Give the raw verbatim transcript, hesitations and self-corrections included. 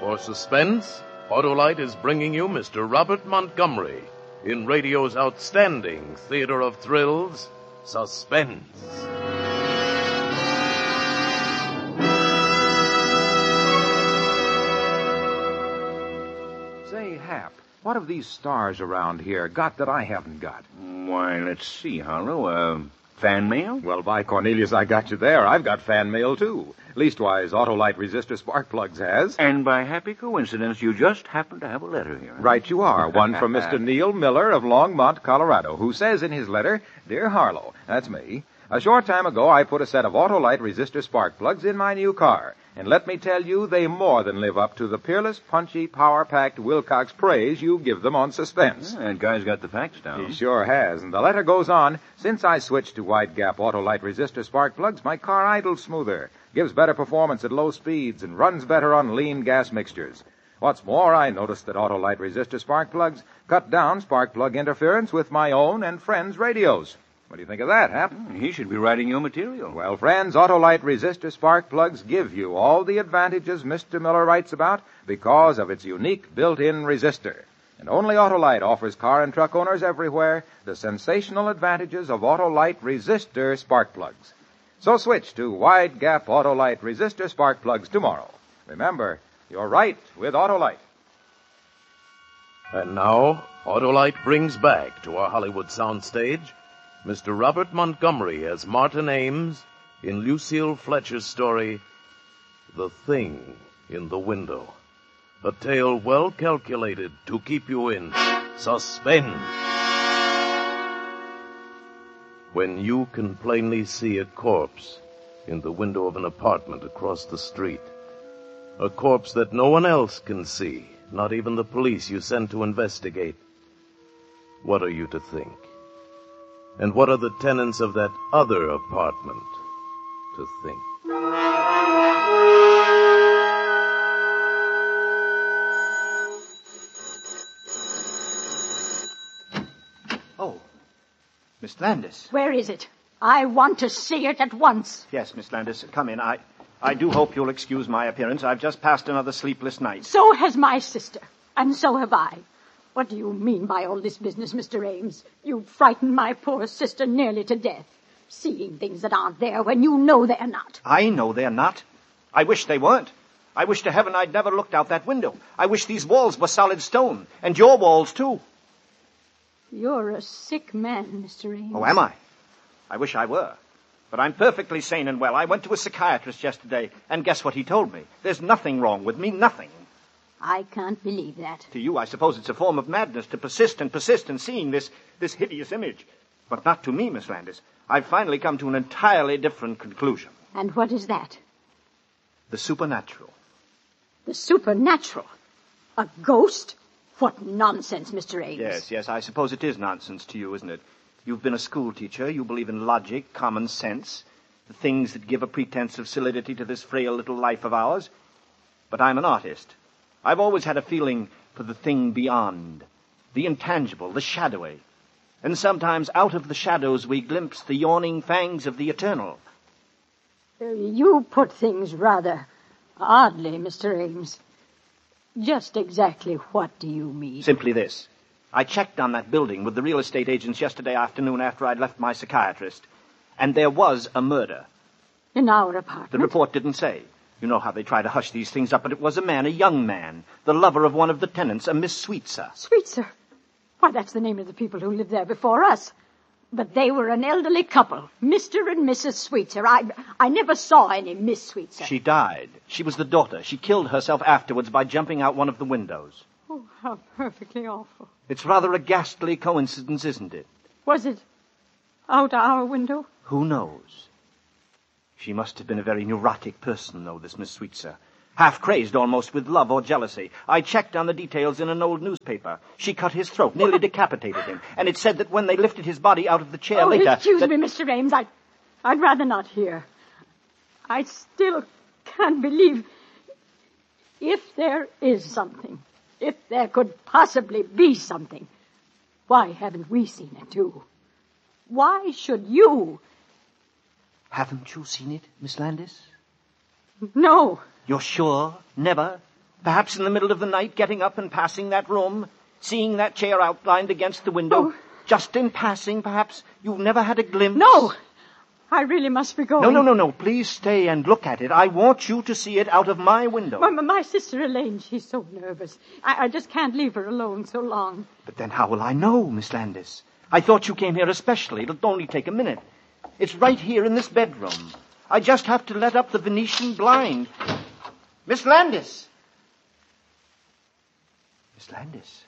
For suspense, Autolite is bringing you Mister Robert Montgomery in radio's outstanding theater of thrills, Suspense. Say, Hap, what have these stars around here got that I haven't got? Why, let's see, Harlow. Uh, fan mail? Well, by Cornelius, I got you there. I've got fan mail, too. Leastwise, Autolite resistor spark plugs has. And by happy coincidence, you just happen to have a letter here. Right you are. One from Mister Neil Miller of Longmont, Colorado, who says in his letter, Dear Harlow, that's me, a short time ago I put a set of Autolite resistor spark plugs in my new car. And let me tell you, they more than live up to the peerless, punchy, power-packed Wilcox praise you give them on Suspense. Yeah, that guy's got the facts down. He sure has. And the letter goes on, since I switched to wide-gap Autolite resistor spark plugs, my car idles smoother, gives better performance at low speeds, and runs better on lean gas mixtures. What's more, I noticed that Autolite resistor spark plugs cut down spark plug interference with my own and friends' radios. What do you think of that, Hap? He should be writing your material. Well, friends, Autolite resistor spark plugs give you all the advantages Mister Miller writes about because of its unique built-in resistor. And only Autolite offers car and truck owners everywhere the sensational advantages of Autolite resistor spark plugs. So switch to wide-gap Autolite resistor spark plugs tomorrow. Remember, you're right with Autolite. And now, Autolite brings back to our Hollywood soundstage Mister Robert Montgomery as Martin Ames in Lucille Fletcher's story, The Thing in the Window. A tale well calculated to keep you in suspense. When you can plainly see a corpse in the window of an apartment across the street, a corpse that no one else can see, not even the police you send to investigate, what are you to think? And what are the tenants of that other apartment to think? Oh, Miss Landis. Where is it? I want to see it at once. Yes, Miss Landis, come in. I, I do hope you'll excuse my appearance. I've just passed another sleepless night. So has my sister, and so have I. What do you mean by all this business, Mister Ames? You frightened my poor sister nearly to death, seeing things that aren't there when you know they're not. I know they're not. I wish they weren't. I wish to heaven I'd never looked out that window. I wish these walls were solid stone, and your walls, too. You're a sick man, Mister Ames. Oh, am I? I wish I were. But I'm perfectly sane and well. I went to a psychiatrist yesterday, and guess what he told me? There's nothing wrong with me, nothing. I can't believe that. To you, I suppose it's a form of madness to persist and persist in seeing this, this hideous image. But not to me, Miss Landis. I've finally come to an entirely different conclusion. And what is that? The supernatural. The supernatural? A ghost? What nonsense, Mister Ames. Yes, yes, I suppose it is nonsense to you, isn't it? You've been a school teacher. You believe in logic, common sense, the things that give a pretense of solidity to this frail little life of ours. But I'm an artist. I've always had a feeling for the thing beyond, the intangible, the shadowy. And sometimes out of the shadows we glimpse the yawning fangs of the eternal. Uh, you put things rather oddly, Mister Ames. Just exactly what do you mean? Simply this. I checked on that building with the real estate agents yesterday afternoon after I'd left my psychiatrist, and there was a murder. In our apartment? The report didn't say. You know how they try to hush these things up, but it was a man, a young man, the lover of one of the tenants, a Miss Sweetser. Sweetser? Why, that's the name of the people who lived there before us. But they were an elderly couple, Mister and Missus Sweetser. I, I never saw any Miss Sweetser. She died. She was the daughter. She killed herself afterwards by jumping out one of the windows. Oh, how perfectly awful. It's rather a ghastly coincidence, isn't it? Was it out our window? Who knows? She must have been a very neurotic person, though, this Miss Sweetser. Half crazed almost with love or jealousy. I checked on the details in an old newspaper. She cut his throat, nearly decapitated him. And it said that when they lifted his body out of the chair oh, later... excuse that... me, Mister Ames. I, I'd rather not hear. I still can't believe... If there is something, if there could possibly be something, why haven't we seen it, too? Why should you... Haven't you seen it, Miss Landis? No. You're sure? Never? Perhaps in the middle of the night, getting up and passing that room, seeing that chair outlined against the window. Oh. Just in passing, perhaps. You've never had a glimpse. No! I really must be going. No, no, no, no. Please stay and look at it. I want you to see it out of my window. My, my sister Elaine, she's so nervous. I, I just can't leave her alone so long. But then how will I know, Miss Landis? I thought you came here especially. It'll only take a minute. It's right here in this bedroom. I just have to let up the Venetian blind. Miss Landis! Miss Landis?